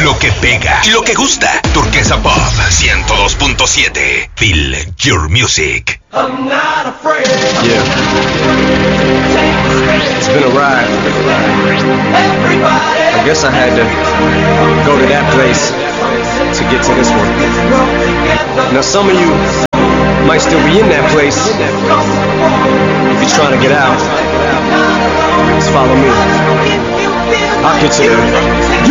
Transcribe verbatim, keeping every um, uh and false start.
lo que pega y lo que gusta. Turquesa Pop ciento dos punto siete. Feel your music. I'm not afraid. Yeah. It's been a ride. I guess I had to go to that place to get to this one. Now some of you might still be in that place. If you're trying to get out, just follow me. I'll get you there.